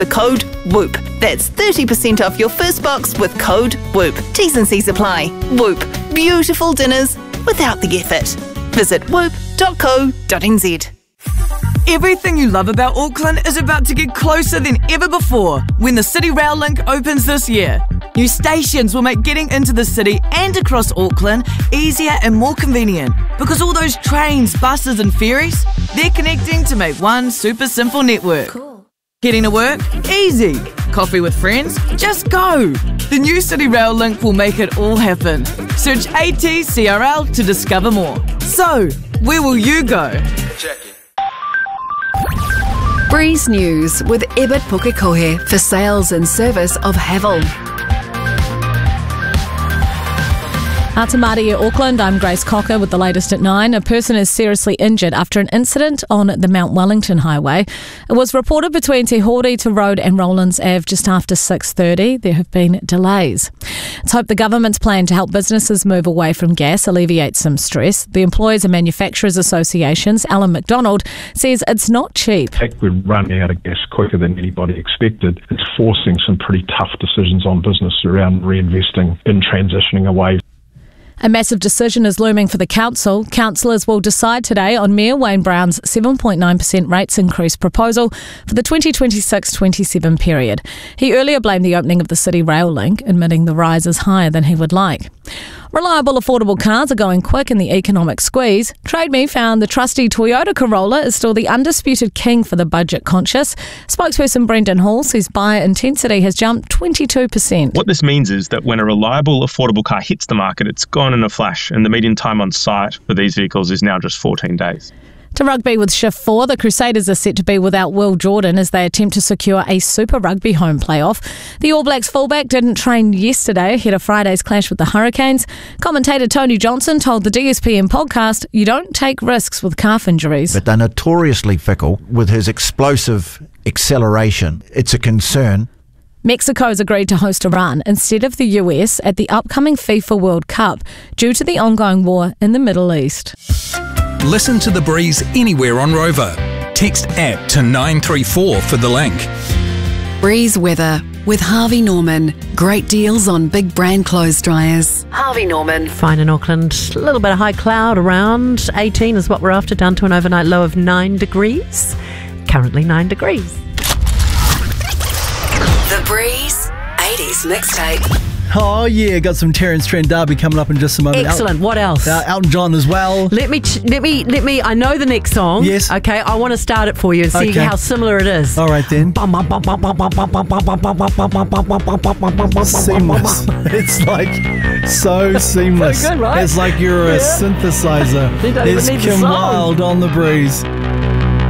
the code WHOOP. That's 30% off your first box with code WHOOP. T's and C's apply. WHOOP. Beautiful dinners without the effort. Visit whoop.co.nz. Everything you love about Auckland is about to get closer than ever before when the City Rail Link opens this year. New stations will make getting into the city and across Auckland easier and more convenient because all those trains, buses and ferries, they're connecting to make one super simple network. Cool. Heading to work? Easy. Coffee with friends? Just go. The new City Rail Link will make it all happen. Search ATCRL to discover more. So, where will you go? Check it. Breeze News with Ebert Pukekohe for sales and service of Havel. Atamari, Auckland, I'm Grace Cocker with the latest at 9. A person is seriously injured after an incident on the Mount Wellington Highway. It was reported between Te Horita Road and Rowlands Ave just after 6:30. There have been delays. It's hoped the government's plan to help businesses move away from gas alleviates some stress. The Employers and Manufacturers Association's Alan McDonald says it's not cheap. In fact, we're running out of gas quicker than anybody expected. It's forcing some pretty tough decisions on business around reinvesting in transitioning away. A massive decision is looming for the council. Councillors will decide today on Mayor Wayne Brown's 7.9% rates increase proposal for the 2026-27 period. He earlier blamed the opening of the City Rail Link, admitting the rise is higher than he would like. Reliable, affordable cars are going quick in the economic squeeze. TradeMe found the trusty Toyota Corolla is still the undisputed king for the budget-conscious. Spokesperson Brendan Hall says buyer intensity has jumped 22%. What this means is that when a reliable, affordable car hits the market, it's gone in a flash, and the median time on site for these vehicles is now just 14 days. To rugby with Shift 4, the Crusaders are set to be without Will Jordan as they attempt to secure a Super Rugby home playoff. The All Blacks fullback didn't train yesterday ahead of Friday's clash with the Hurricanes. Commentator Tony Johnson told the DSPN podcast, "You don't take risks with calf injuries." But they're notoriously fickle. With his explosive acceleration, it's a concern. Mexico's agreed to host Iran instead of the US at the upcoming FIFA World Cup due to the ongoing war in the Middle East. Listen to The Breeze anywhere on Rover. Text app to 934 for the link. Breeze weather with Harvey Norman. Great deals on big brand clothes dryers. Harvey Norman. Fine in Auckland. A little bit of high cloud around. 18 is what we're after, down to an overnight low of 9 degrees. Currently 9 degrees. The Breeze 80s mixtape. Oh yeah, got some Terence Trent D'Arby coming up in just a moment. Excellent. What else? Elton John as well. Let me. I know the next song. Yes. Okay. I want to start it for you and see how similar it is. All right then. Seamless. It's like so seamless. So good, right? It's like you're a synthesizer. They don't There's even need the Kim song. Wilde on The Breeze.